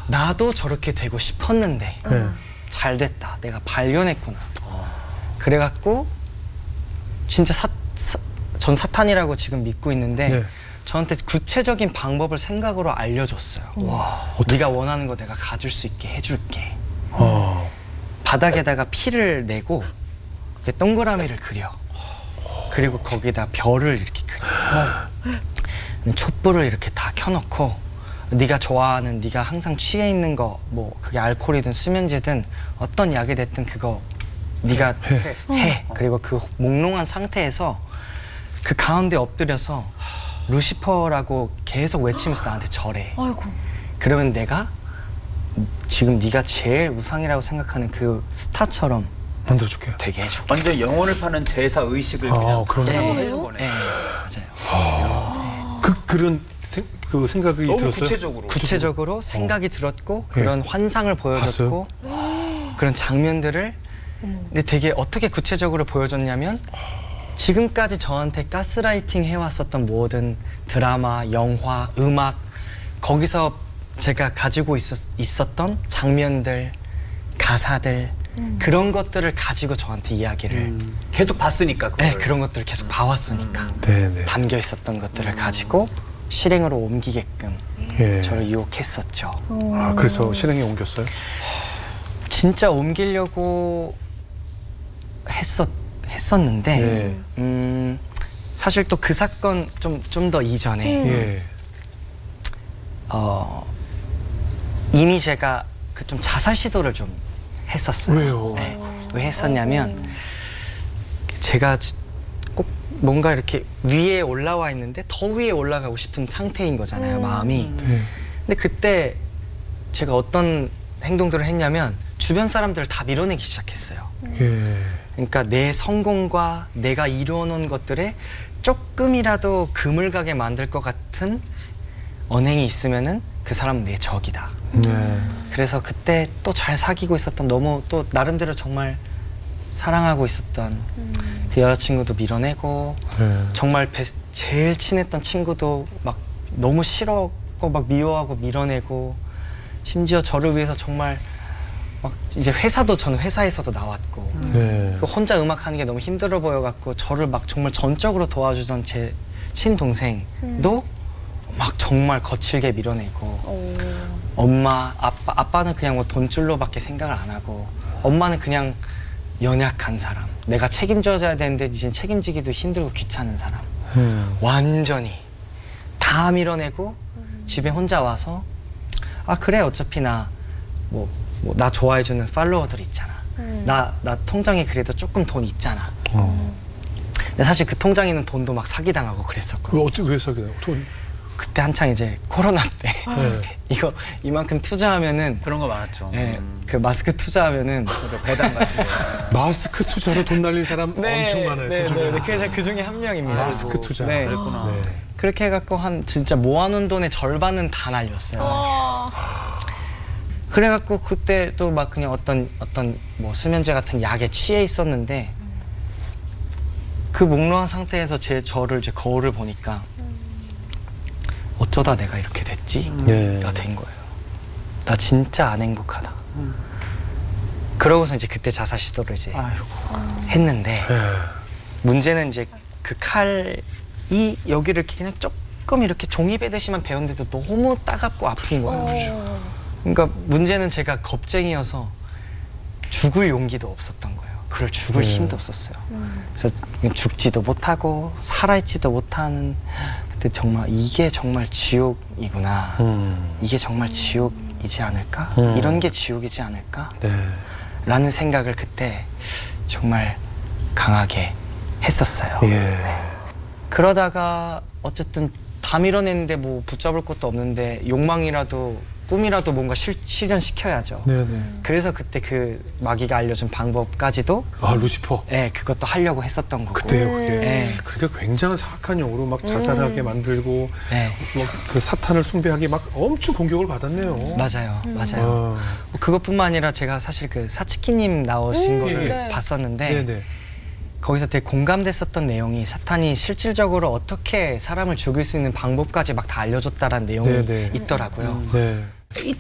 나도 저렇게 되고 싶었는데 네. 잘 됐다. 내가 발견했구나. 그래갖고 진짜 전 사탄이라고 지금 믿고 있는데 네. 저한테 구체적인 방법을 생각으로 알려줬어요. 와, 어떻게? 네가 원하는 거 내가 가질 수 있게 해줄게. 바닥에다가 피를 내고 이렇게 동그라미를 그려. 그리고 거기다 별을 이렇게 그려. 촛불을 이렇게 다 켜놓고 네가 좋아하는, 네가 항상 취해 있는 거, 뭐 그게 알코올이든 수면제든 어떤 약이 됐든 그거 네가 해. 그리고 그 몽롱한 상태에서 그 가운데 엎드려서 루시퍼라고 계속 외치면서 나한테 절해. 아이고. 그러면 내가 지금 네가 제일 우상이라고 생각하는 그 스타처럼 만들어줄게. 되게 해줄게. 완전 영혼을 파는 제사 의식을 그냥 그러네. 하고 네. 하는 거네. 네, 맞아요. 그런 그 생각이 너무 들었어요? 구체적으로. 구체적으로 생각이 들었고 그런 환상을 보여줬고 그런 장면들을 근데 되게 어떻게 구체적으로 보여줬냐면 지금까지 저한테 가스라이팅 해왔었던 모든 드라마, 영화, 음악 거기서 제가 가지고 있었던 장면들, 가사들 그런 것들을 가지고 저한테 이야기를 계속 봤으니까 그걸. 네, 그런 것들을 계속 봐왔으니까 네네. 담겨 있었던 것들을 가지고 실행으로 옮기게끔 예. 저를 유혹했었죠. 아, 그래서 실행에 옮겼어요? 진짜 옮기려고 했었는데 네. 사실 또 그 사건 좀 더 이전에 예. 이미 제가 그 좀 자살 시도를 좀 했었어요. 왜요? 네. 왜 했었냐면 제가 꼭 뭔가 이렇게 위에 올라와 있는데 더 위에 올라가고 싶은 상태인 거잖아요, 마음이. 네. 근데 그때 제가 어떤 행동들을 했냐면 주변 사람들을 다 밀어내기 시작했어요. 예. 그러니까 내 성공과 내가 이루어놓은 것들에 조금이라도 금을 가게 만들 것 같은 언행이 있으면은 그 사람은 내 적이다. 네. 그래서 그때 또 잘 사귀고 있었던 너무 또 나름대로 정말 사랑하고 있었던 그 여자친구도 밀어내고 네. 정말 제일 친했던 친구도 막 너무 싫어하고 막 미워하고 밀어내고 심지어 저를 위해서 정말 막 이제 회사도 저는 회사에서도 나왔고 네. 그 혼자 음악하는 게 너무 힘들어 보여갖고 저를 막 정말 전적으로 도와주던 제 친동생도 막 정말 거칠게 밀어내고 엄마, 아빠는 그냥 뭐 돈줄로밖에 생각을 안 하고 엄마는 그냥 연약한 사람 내가 책임져줘야 되는데 이제 책임지기도 힘들고 귀찮은 사람 완전히 다 밀어내고 집에 혼자 와서 아 그래 어차피 나 나 좋아해주는 팔로워들 있잖아. 나 통장에 그래도 조금 돈 있잖아. 근데 사실 그 통장에 있는 돈도 막 사기당하고 그랬었거든요. 왜 사귀나요? 돈. 그때 한창 이제 코로나 때 네. 이거 이만큼 투자하면은 그런 거 많았죠. 그 마스크 투자하면은 배당 같은 거. 마스크 투자로 돈 날린 사람 엄청 많아요. 네, 세상에. 네, 그래서 그 중에 한 명입니다. 마스크 투자. 네. 그랬구나. 네. 그렇게 해갖고 한 진짜 모아놓은 돈의 절반은 다 날렸어요. 그래갖고 그때 또 막 그냥 어떤 뭐 수면제 같은 약에 취해 있었는데 그 몽롱한 상태에서 저를 이제 거울을 보니까 어쩌다 내가 이렇게 됐지? 네. 가 된 거예요. 나 진짜 안 행복하다. 그러고서 이제 그때 자살 시도를 이제 아이고. 했는데 네. 문제는 이제 그 칼이 여기를 이렇게 그냥 조금 이렇게 종이 베듯이만 베었는데도 너무 따갑고 아픈 거예요. 그러니까 문제는 제가 겁쟁이여서 죽을 용기도 없었던 거예요. 그걸 죽을 힘도 없었어요. 그래서 죽지도 못하고 살아있지도 못하는 그때 정말 이게 정말 지옥이구나. 이게 정말 지옥이지 않을까? 이런 게 지옥이지 않을까? 네. 라는 생각을 그때 정말 강하게 했었어요. 예. 그러다가 어쨌든 다 밀어냈는데 뭐 붙잡을 것도 없는데 욕망이라도 꿈이라도 뭔가 실현시켜야죠. 네네. 그래서 그때 그 마귀가 알려준 방법까지도 아, 루시퍼. 네, 그것도 하려고 했었던 거고. 그때요, 그게. 네. 그러니까 굉장히 사악한 용어로 막 자살하게 만들고, 네. 막 그 사탄을 숭배하게 막 엄청 공격을 받았네요. 맞아요, 맞아요. 그것뿐만 아니라 제가 사실 그 사츠키님 나오신 거를 네. 봤었는데 네네. 거기서 되게 공감됐었던 내용이 사탄이 실질적으로 어떻게 사람을 죽일 수 있는 방법까지 막 다 알려줬다라는 내용이 네네. 있더라고요. 네.